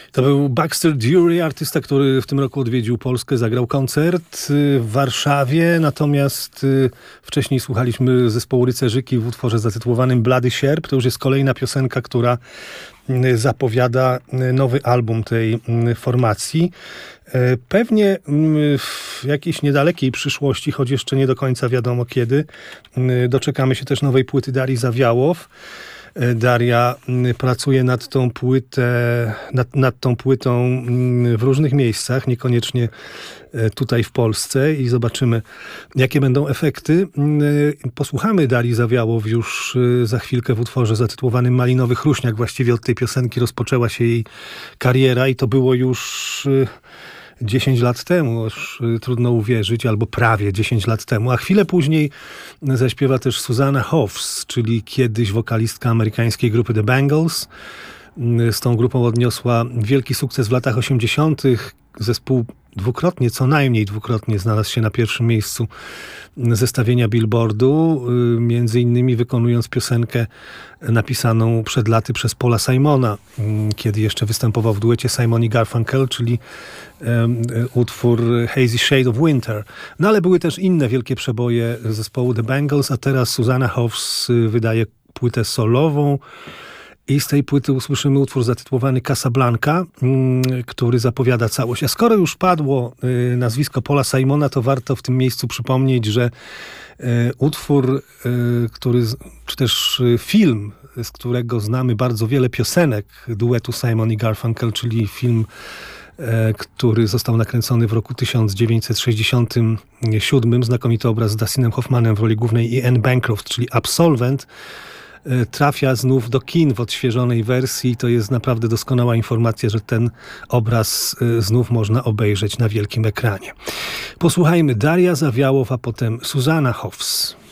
To był Baxter Dury, artysta, który w tym roku odwiedził Polskę, zagrał koncert w Warszawie, natomiast wcześniej słuchaliśmy zespołu Rycerzyki w utworze zatytułowanym Blady Sierp. To już jest kolejna piosenka, która zapowiada nowy album tej formacji. Pewnie w jakiejś niedalekiej przyszłości, choć jeszcze nie do końca wiadomo kiedy, doczekamy się też nowej płyty Darii Zawiałow. Daria pracuje nad tą płytą w różnych miejscach, niekoniecznie tutaj w Polsce i zobaczymy, jakie będą efekty. Posłuchamy Darii Zawiałow już za chwilkę w utworze zatytułowanym Malinowy Chruśniak. Właściwie od tej piosenki rozpoczęła się jej kariera i to było już 10 lat temu, już trudno uwierzyć, albo prawie 10 lat temu, a chwilę później zaśpiewa też Susanna Hoffs, czyli kiedyś wokalistka amerykańskiej grupy The Bangles. Z tą grupą odniosła wielki sukces w latach 80. Zespół co najmniej dwukrotnie znalazł się na pierwszym miejscu zestawienia Billboardu, między innymi wykonując piosenkę napisaną przed laty przez Paula Simona, kiedy jeszcze występował w duecie Simon i Garfunkel, czyli utwór Hazy Shade of Winter. No ale były też inne wielkie przeboje zespołu The Bangles, a teraz Susanna Hoffs wydaje płytę solową. I z tej płyty usłyszymy utwór zatytułowany Casablanca, który zapowiada całość. A skoro już padło nazwisko Paula Simona, to warto w tym miejscu przypomnieć, że utwór, czy też film, z którego znamy bardzo wiele piosenek duetu Simon i Garfunkel, czyli film, który został nakręcony w roku 1967. Znakomity obraz z Dustinem Hoffmanem w roli głównej i Anne Bancroft, czyli Absolvent, trafia znów do kin w odświeżonej wersji. To jest naprawdę doskonała informacja, że ten obraz znów można obejrzeć na wielkim ekranie. Posłuchajmy Daria Zawiałow, a potem Susanna Hoffs.